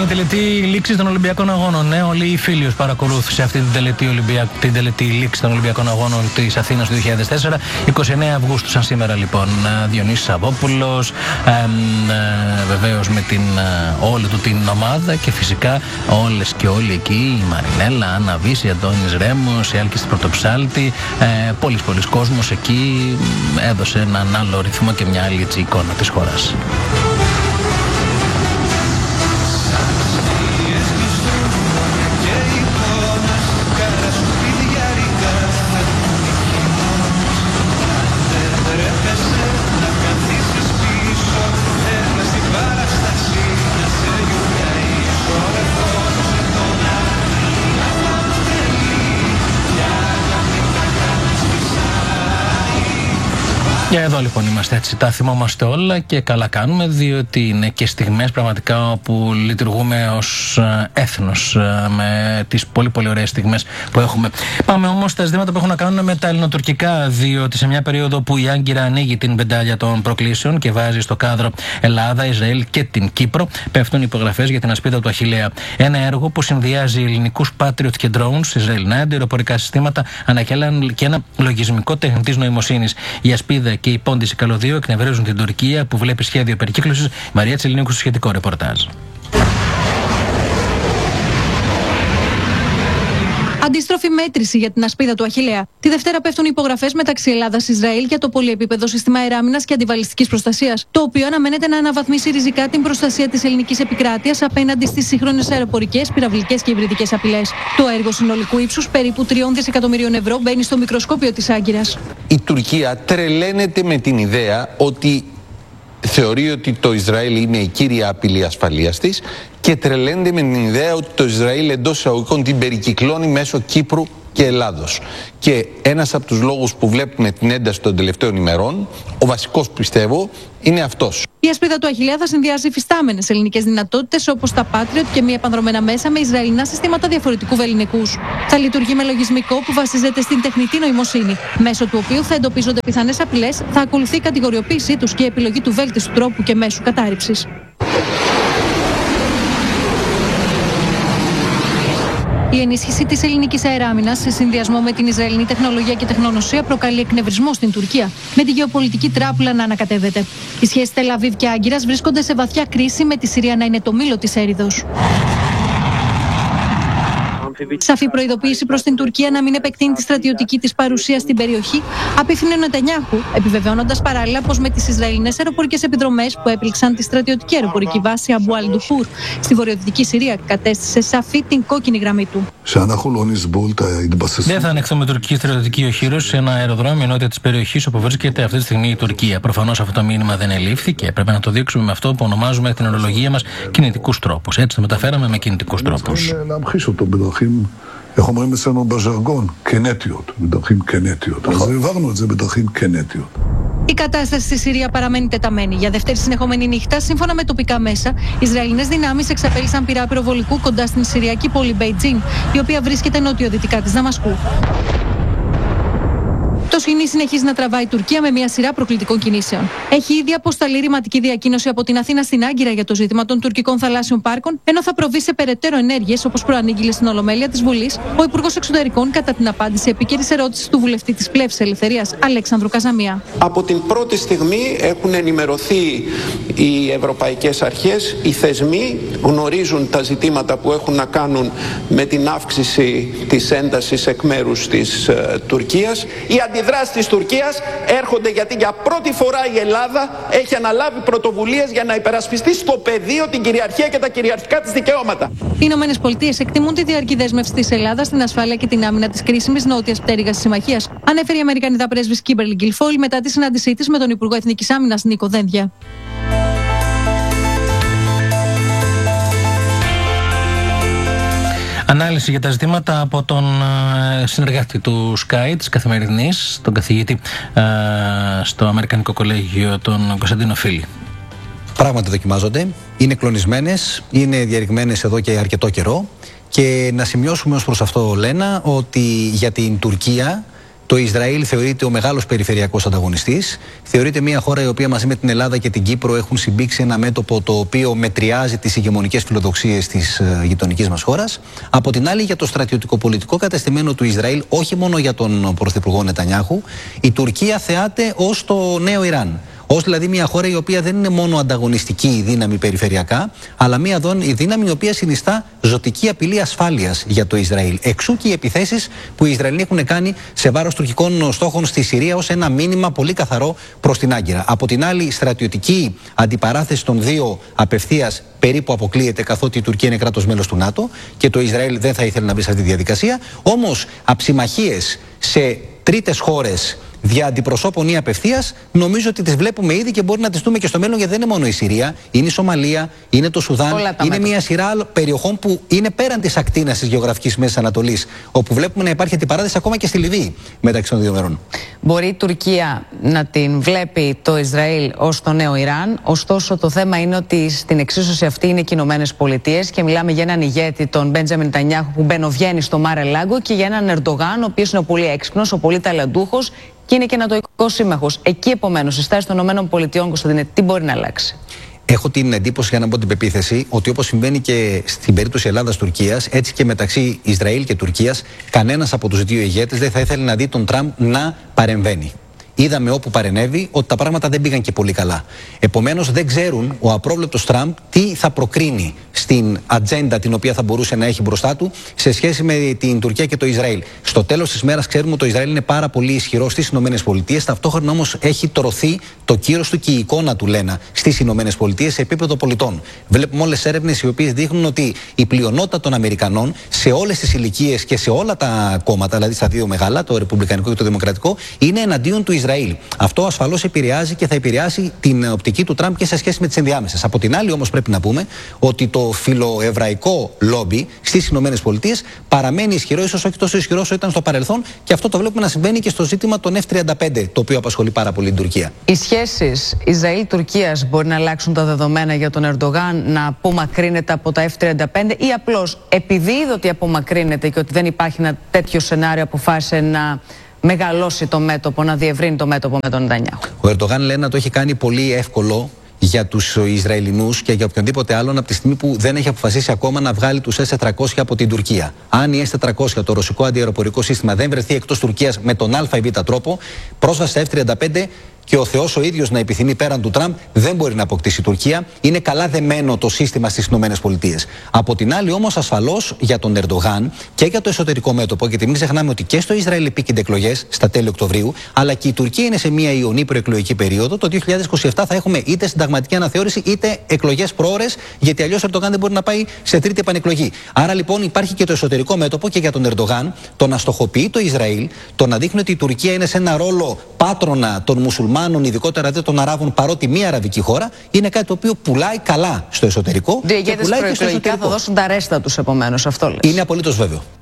Είναι η τελετή λήξη των Ολυμπιακών Αγώνων. Ναι, όλοι οι φίλοι παρακολούθησε αυτή την τελετή λήξη των Ολυμπιακών Αγώνων της Αθήνας του 2004. 29 Αυγούστου, σαν σήμερα λοιπόν. Διονύσης Σαββόπουλος, βεβαίως με όλη του την ομάδα και φυσικά όλες και όλοι εκεί. Η Μαρινέλα, Άννα Βύση, Αντώνης Ρέμος, η Άλκης Πρωτοψάλτη. Πολλής κόσμος εκεί έδωσε έναν άλλο ρυθμό και μια άλλη εικόνα της χώρας. Και εδώ λοιπόν είμαστε έτσι, τα θυμόμαστε όλα και καλά κάνουμε, διότι είναι και στιγμές πραγματικά όπου λειτουργούμε ως έθνος με τις πολύ ωραίες στιγμές που έχουμε. Πάμε όμως στα ζητήματα που έχουν να κάνουν με τα ελληνοτουρκικά, διότι σε μια περίοδο που η Άγκυρα ανοίγει την πεντάλια των προκλήσεων και βάζει στο κάδρο Ελλάδα, Ισραήλ και την Κύπρο, πέφτουν υπογραφές για την ασπίδα του Αχιλλέα. Ένα έργο που συνδυάζει ελληνικούς Patriot και drones, Ισραηλινά αντιεροπορικά συστήματα, ανακέλαν και ένα λογισμικό τεχνητής νοημοσύνης. Η ασπίδα και η πόντιση καλωδίου εκνευρίζουν την Τουρκία που βλέπει σχέδιο περικύκλωσης. Μαρία Τσελίνικου στο σχετικό ρεπορτάζ. Αντίστροφη μέτρηση για την ασπίδα του Αχιλλέα. Τη Δευτέρα πέφτουν υπογραφές μεταξύ Ελλάδας-Ισραήλ για το πολυεπίπεδο σύστημα αεράμινας και αντιβαλιστικής προστασίας, το οποίο αναμένεται να αναβαθμίσει ριζικά την προστασία της ελληνικής επικράτειας απέναντι στις σύγχρονες αεροπορικές, πυραυλικές και υβριδικές απειλές. Το έργο συνολικού ύψους περίπου 3 δισεκατομμυρίων ευρώ μπαίνει στο μικροσκόπιο της Άγκυρας. Η Τουρκία τρελαίνεται με την ιδέα ότι θεωρεί ότι το Ισραήλ είναι η κύρια απειλή ασφαλείας της και τρελαίνεται με την ιδέα ότι το Ισραήλ εντός εισαγωγικών την περικυκλώνει μέσω Κύπρου και Ελλάδος. Και ένας από τους λόγους που βλέπουμε την ένταση των τελευταίων ημερών, ο βασικός πιστεύω, είναι αυτός. Η ασπίδα του Αχιλλέα θα συνδυάζει υφιστάμενες ελληνικές δυνατότητες όπως τα Patriot και μη επανδρομένα μέσα με Ισραηλινά συστήματα διαφορετικού βεληνικούς. Θα λειτουργεί με λογισμικό που βασίζεται στην τεχνητή νοημοσύνη, μέσω του οποίου θα εντοπίζονται πιθανές απειλές, θα ακολουθεί η κατηγοριοποίησή τους και η επιλογή του βέλτιστου τρόπου και μέσου κατάρριψης. Η ενίσχυση της ελληνικής αεράμινας σε συνδυασμό με την Ισραηλινή τεχνολογία και τεχνογνωσία προκαλεί εκνευρισμό στην Τουρκία, με τη γεωπολιτική τράπουλα να ανακατεύεται. Οι σχέσεις Τελ-Αβίβ και Άγκυρας βρίσκονται σε βαθιά κρίση, με τη Συρία να είναι το μήλο της έριδος. Σαφή προειδοποίηση προς την Τουρκία να μην επεκτείνει τη στρατιωτική της παρουσία στην περιοχή απίφθινε ο Νετανιάχου, επιβεβαιώνοντας παράλληλα πως με τις Ισραηλινές αεροπορικές επιδρομές που έπληξαν τη στρατιωτική αεροπορική βάση Αμπού Αλ-Ντουφούρ στη βορειοδυτική Συρία, κατέστησε σαφή την κόκκινη γραμμή του. Δεν θα ανεχθούμε τουρκική στρατιωτική οχύρωση σε ένα αεροδρόμιο νότια της περιοχής όπου βρίσκεται αυτή τη στιγμή η Τουρκία. Προφανώς αυτό το μήνυμα δεν ελήφθη και πρέπει να το δείξουμε με αυτό που ονομάζουμε την ορολογία μας κινητικούς τρόπους. Έτσι το μεταφέραμε με κινητικούς τρόπους. איך אומרים אצלנו בז'רגון, קינטיות, בדרכים קינטיות. אז העברנו את זה בדרכים קינטיות. Η κατάσταση στη Συρία παραμένει τεταμένη. Για δεύτερη συνεχόμενη νύχτα, σύμφωνα με τοπικά μέσα, Ισραηλινές δυνάμεις εξαπέλυσαν πυρά πυροβολικού κοντά στην συριακή πόλη Μπεϊτζίν, η οποία βρίσκεται νοτιοδυτικά της Δαμασκού. Το σκηνή συνεχίζει να τραβάει η Τουρκία με μια σειρά προκλητικών κινήσεων. Έχει ήδη αποσταλεί ρηματική διακοίνωση από την Αθήνα στην Άγκυρα για το ζήτημα των τουρκικών θαλάσσιων πάρκων, ενώ θα προβεί σε περαιτέρω ενέργειες, όπως προανήγγειλε στην Ολομέλεια της Βουλής ο Υπουργός Εξωτερικών κατά την απάντηση επίκαιρης ερώτησης του βουλευτή της Πλεύσης Ελευθερίας, Αλέξανδρου Καζαμία. Από την πρώτη στιγμή έχουν ενημερωθεί οι ευρωπαϊκές αρχές, οι θεσμοί γνωρίζουν τα ζητήματα που έχουν να κάνουν με την αύξηση της έντασης εκ μέρους της Τουρκίας. Οι αντιδράσεις της Τουρκίας έρχονται γιατί για πρώτη φορά η Ελλάδα έχει αναλάβει πρωτοβουλίες για να υπερασπιστεί στο πεδίο την κυριαρχία και τα κυριαρχικά της δικαιώματα. Οι Ηνωμένες Πολιτείες εκτιμούν τη διαρκή δέσμευση της Ελλάδας στην ασφάλεια και την άμυνα της κρίσιμης νότιας πτέρυγας της συμμαχίας, ανέφερε η Αμερικανίδα πρέσβης Κίμπερλι Γκιλφόιλ μετά τη συνάντησή της με τον Υπουργό Εθνικής Άμυνας Νίκο Δένδια. Ανάλυση για τα ζητήματα από τον συνεργάτη του Sky, της Καθημερινής, τον καθηγητή στο Αμερικανικό Κολέγιο, τον Κωνσταντίνο Φίλη. Πράγματι δοκιμάζονται, είναι κλονισμένες, είναι διαρριγμένες εδώ και αρκετό καιρό και να σημειώσουμε ως προς αυτό, Λένα, ότι για την Τουρκία Το Ισραήλ θεωρείται ο μεγάλος περιφερειακός ανταγωνιστής. Θεωρείται μια χώρα η οποία μαζί με την Ελλάδα και την Κύπρο έχουν συμπήξει ένα μέτωπο το οποίο μετριάζει τις ηγεμονικές φιλοδοξίες της γειτονικής μας χώρας. Από την άλλη, για το στρατιωτικό-πολιτικό κατεστημένο του Ισραήλ, όχι μόνο για τον πρωθυπουργό Νετανιάχου, η Τουρκία θεάται ως το νέο Ιράν. Ως δηλαδή μια χώρα η οποία δεν είναι μόνο ανταγωνιστική δύναμη περιφερειακά, αλλά μια δύναμη η οποία συνιστά ζωτική απειλή ασφάλειας για το Ισραήλ. Εξού και οι επιθέσεις που οι Ισραηλοί έχουν κάνει σε βάρος τουρκικών στόχων στη Συρία ως ένα μήνυμα πολύ καθαρό προς την Άγκυρα. Από την άλλη, η στρατιωτική αντιπαράθεση των δύο απευθείας περίπου αποκλείεται, καθότι η Τουρκία είναι κράτος μέλος του ΝΑΤΟ και το Ισραήλ δεν θα ήθελε να μπει σε αυτή τη διαδικασία. Όμως, αψημαχίες σε τρίτες χώρες δια αντιπροσώπων ή απευθείας, νομίζω ότι τις βλέπουμε ήδη και μπορεί να τις δούμε και στο μέλλον, γιατί δεν είναι μόνο η Συρία, είναι η Σομαλία, είναι το Σουδάν, είναι μια σειρά περιοχών που είναι πέραν της ακτίνας της γεωγραφικής Μέσης Ανατολής, όπου βλέπουμε να υπάρχει αντιπαράθεση ακόμα και στη Λιβύη μεταξύ των δύο μερών. Μπορεί η Τουρκία να την βλέπει το Ισραήλ ως το νέο Ιράν, ωστόσο το θέμα είναι ότι στην εξίσωση αυτή είναι οι Ηνωμένες Πολιτείες και μιλάμε για έναν ηγέτη, τον Μπέντζαμιν Νετανιάχου, που μπαινοβγαίνει στο Μάρε Λάγκο, και για έναν Ερντογάν, ο οποίος είναι πολύ έξυπνος, πολύ ταλαντούχος και είναι και ανατοϊκός σύμμαχος. Εκεί επομένως η στάση των ΗΠΑ, Κωνσταντίνε, τι μπορεί να αλλάξει? Έχω την εντύπωση, για να πω την πεποίθηση, ότι όπως συμβαίνει και στην περίπτωση Ελλάδας-Τουρκίας, έτσι και μεταξύ Ισραήλ και Τουρκίας, κανένας από τους δύο ηγέτες δεν θα ήθελε να δει τον Τραμπ να παρεμβαίνει. Είδαμε όπου παρενέβη ότι τα πράγματα δεν πήγαν και πολύ καλά. Επομένως, δεν ξέρουν ο απρόβλεπτος Τραμπ τι θα προκρίνει στην ατζέντα την οποία θα μπορούσε να έχει μπροστά του σε σχέση με την Τουρκία και το Ισραήλ. Στο τέλος της μέρας, ξέρουμε ότι το Ισραήλ είναι πάρα πολύ ισχυρό στις ΗΠΑ. Ταυτόχρονα όμως έχει τρωθεί το κύρος του και η εικόνα του, λένε, στις ΗΠΑ σε επίπεδο πολιτών. Βλέπουμε όλες τις έρευνες οι οποίες δείχνουν ότι η πλειονότητα των Αμερικανών σε όλες τις ηλικίες και σε όλα τα κόμματα, δηλαδή στα δύο μεγάλα, το Ρεπουμπλικανικό και το Δημοκρατικό, είναι εναντίον του Ισραήλ. Αυτό ασφαλώς επηρεάζει και θα επηρεάσει την οπτική του Τραμπ και σε σχέση με τις ενδιάμεσες. Από την άλλη, όμως, πρέπει να πούμε ότι το φιλοεβραϊκό λόμπι στις ΗΠΑ παραμένει ισχυρό, ίσως όχι τόσο ισχυρό όσο ήταν στο παρελθόν, και αυτό το βλέπουμε να συμβαίνει και στο ζήτημα των F-35, το οποίο απασχολεί πάρα πολύ την Τουρκία. Οι σχέσεις Ισραήλ-Τουρκίας μπορεί να αλλάξουν τα δεδομένα για τον Ερντογάν να απομακρύνεται από τα F-35, ή απλώς επειδή είδε ότι απομακρύνεται και ότι δεν υπάρχει ένα τέτοιο σενάριο, αποφάσισε να μεγαλώσει το μέτωπο, να διευρύνει το μέτωπο με τον Νετανιάχου? Ο Ερντογάν, λένε, να το έχει κάνει πολύ εύκολο για τους Ισραηλινούς και για οποιονδήποτε άλλον, από τη στιγμή που δεν έχει αποφασίσει ακόμα να βγάλει τους S-400 από την Τουρκία. Αν η S-400, το ρωσικό αντιαεροπορικό σύστημα, δεν βρεθεί εκτός Τουρκίας με τον Α ή Β τρόπο, πρόσβαση στα F-35 και ο Θεός ο ίδιος να επιθυμεί πέραν του Τραμπ, δεν μπορεί να αποκτήσει η Τουρκία. Είναι καλά δεμένο το σύστημα στις ΗΠΑ. Από την άλλη, όμως, ασφαλώς για τον Ερντογάν και για το εσωτερικό μέτωπο, γιατί μην ξεχνάμε ότι και στο Ισραήλ επίκυνται εκλογές στα τέλη Οκτωβρίου, αλλά και η Τουρκία είναι σε μια ιονή προεκλογική περίοδο. Το 2027 θα έχουμε είτε συνταγματική αναθεώρηση είτε εκλογές προώρες, γιατί αλλιώς ο Ερντογάν δεν μπορεί να πάει σε τρίτη επανεκλογή. Άρα λοιπόν υπάρχει και το εσωτερικό μέτωπο, και για τον Ερντογάν το να στοχοποιεί το Ισραήλ, το να δείχνει ότι η Τουρκία είναι σε ένα ρόλο πάτρονα των μουσουλμάνων, ειδικότερα των Αράβων, παρότι μία αραβική χώρα, είναι κάτι το οποίο πουλάει καλά στο εσωτερικό. Και πουλάει και στο εσωτερικό. Θα δώσουν τα ρέστα τους, επομένως, αυτό λες? Είναι απολύτως βέβαιο.